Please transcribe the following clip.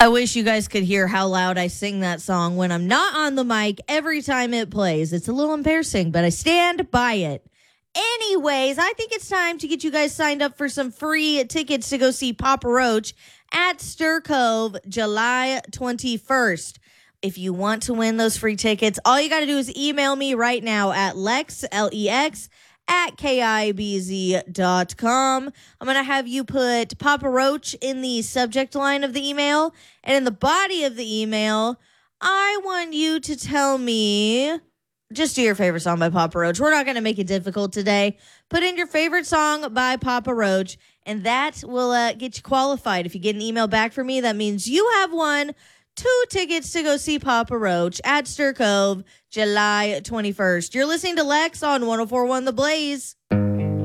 I wish you guys could hear how loud I sing that song when I'm not on the mic every time it plays. It's a little embarrassing, but I stand by it. Anyways, I think it's time to get you guys signed up for some free tickets to go see Papa Roach at Stir Cove July 21st. If you want to win those free tickets, all you got to do is email me right now at Lex, L-E-X, at KIBZ.com. I'm going to have you put Papa Roach in the subject line of the email. And in the body of the email, I want you to tell me, just do your favorite song by Papa Roach. We're not going to make it difficult today. Put in your favorite song by Papa Roach, and that will get you qualified. If you get an email back from me, that means you have won 2 tickets to go see Papa Roach at Stir Cove, July 21st. You're listening to Lex on 104.1 The Blaze.